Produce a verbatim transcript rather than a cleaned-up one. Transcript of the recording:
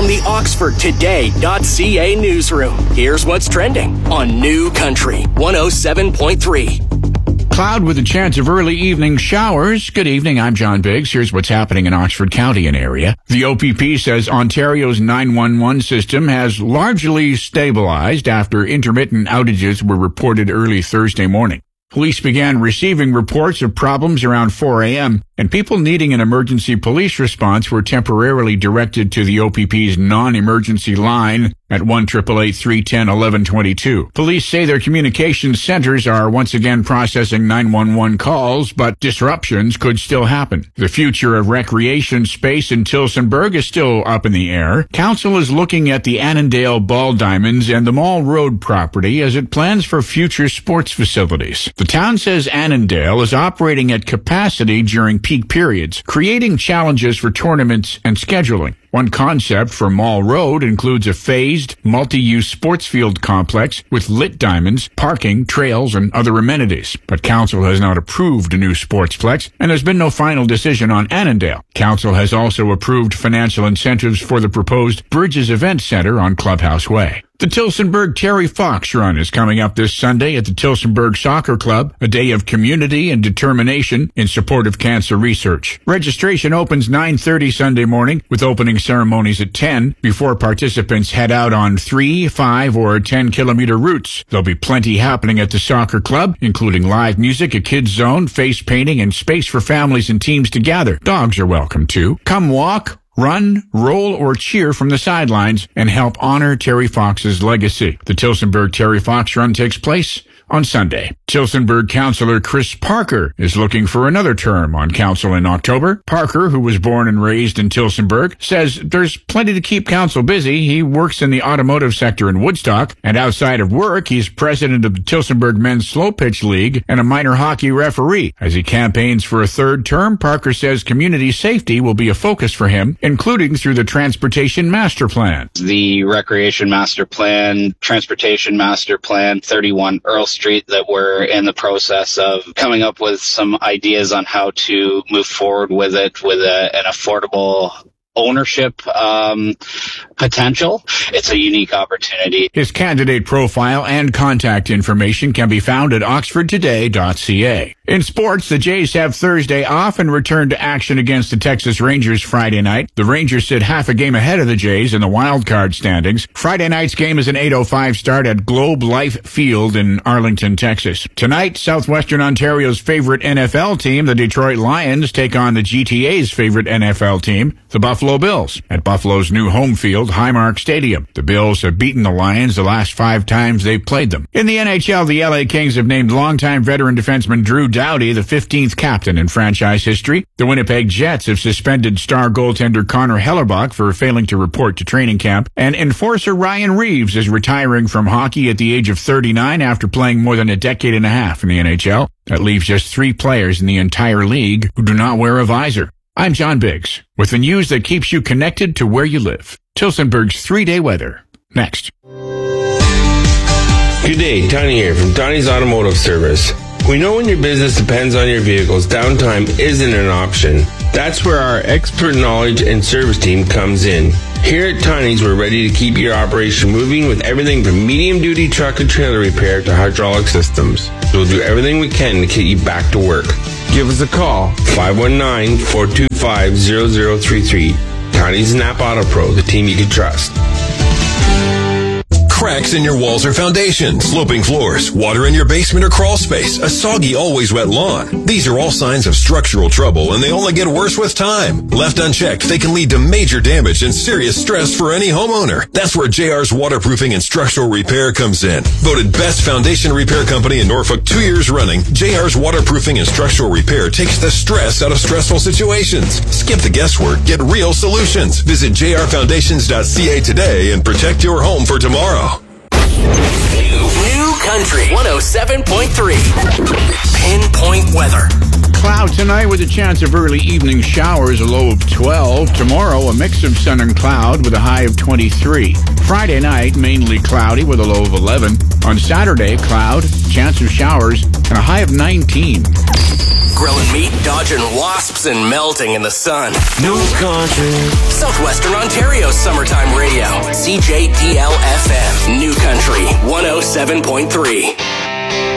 From the Oxford Today dot C A newsroom, here's what's trending on New Country one oh seven point three. Cloud with a chance of early evening showers. Good evening, I'm John Biggs. Here's what's happening in Oxford County and area. The O P P says Ontario's nine one one system has largely stabilized after intermittent outages were reported early Thursday morning. Police began receiving reports of problems around four a.m., and people needing an emergency police response were temporarily directed to the O P P's non-emergency line at one eight eight eight, three one zero, one one two two. Police say their communications centers are once again processing nine one one calls, but disruptions could still happen. The future of recreation space in Tillsonburg is still up in the air. Council is looking at the Annandale Ball Diamonds and the Mall Road property as it plans for future sports facilities. The town says Annandale is operating at capacity during peak periods, creating challenges for tournaments and scheduling. One concept for Mall Road includes a phased, multi-use sports field complex with lit diamonds, parking, trails, and other amenities. But Council has not approved a new sportsplex, and there's been no final decision on Annandale. Council has also approved financial incentives for the proposed Bridges Event Center on Clubhouse Way. The Tillsonburg Terry Fox Run is coming up this Sunday at the Tillsonburg Soccer Club, a day of community and determination in support of cancer research. Registration opens nine thirty Sunday morning, with opening ceremonies at ten, before participants head out on three, five, or ten kilometer routes. There'll be plenty happening at the soccer club, including live music, a kids zone, face painting, and space for families and teams to gather. Dogs are welcome too. Come walk, run, roll, or cheer from the sidelines and help honor Terry Fox's legacy. The Tillsonburg Terry Fox Run takes place on Sunday. Tillsonburg Councillor Chris Parker is looking for another term on council in October. Parker, who was born and raised in Tillsonburg, says there's plenty to keep council busy. He works in the automotive sector in Woodstock, and outside of work, he's president of the Tillsonburg Men's Slow Pitch League and a minor hockey referee. As he campaigns for a third term, Parker says community safety will be a focus for him, including through the Transportation Master Plan. The Recreation Master Plan, Transportation Master Plan, thirty-one Earl Street, that we're in the process of coming up with some ideas on how to move forward with it with a, an affordable ownership um, potential. It's a unique opportunity. His candidate profile and contact information can be found at Oxford Today dot C A. In sports, the Jays have Thursday off and return to action against the Texas Rangers Friday night. The Rangers sit half a game ahead of the Jays in the wild card standings. Friday night's game is an eight oh five start at Globe Life Field in Arlington, Texas. Tonight, Southwestern Ontario's favorite N F L team, the Detroit Lions, take on the G T A's favorite N F L team, the Buffalo Bills, at Buffalo's new home field, Highmark Stadium. The Bills have beaten the Lions the last five times they've played them. In the N H L, the L A Kings have named longtime veteran defenseman Drew Doughty the fifteenth captain in franchise history. The Winnipeg Jets have suspended star goaltender Connor Hellebuck for failing to report to training camp, and enforcer Ryan Reeves is retiring from hockey at the age of thirty-nine after playing more than a decade and a half in the N H L. That leaves just three players in the entire league who do not wear a visor. I'm John Biggs, with the news that keeps you connected to where you live. Tillsonburg's three-day weather. Next. Good day, Tony here from Tony's Automotive Service. We know when your business depends on your vehicles, downtime isn't an option. That's where our expert knowledge and service team comes in. Here at Tony's, we're ready to keep your operation moving with everything from medium-duty truck and trailer repair to hydraulic systems. We'll do everything we can to get you back to work. Give us a call, five one nine, four two five, zero zero three three. Tony's Nap Auto Pro, the team you can trust. Cracks in your walls or foundation, sloping floors, water in your basement or crawl space, a soggy, always wet lawn. These are all signs of structural trouble, and they only get worse with time. Left unchecked, they can lead to major damage and serious stress for any homeowner. That's where J R's Waterproofing and Structural Repair comes in. Voted best foundation repair company in Norfolk two years running, J R's Waterproofing and Structural Repair takes the stress out of stressful situations. Skip the guesswork, get real solutions. Visit j r foundations dot c a today and protect your home for tomorrow. New, new Country one oh seven point three. Pinpoint weather. Cloud tonight with a chance of early evening showers, a low of twelve. Tomorrow, a mix of sun and cloud with a high of twenty-three. Friday night, mainly cloudy with a low of eleven. On Saturday, cloud, chance of showers, and a high of nineteen. Grilling meat, dodging wasps, and melting in the sun. New Country. Southwestern Ontario's summertime radio. C J D L F M. New Country one oh seven point three.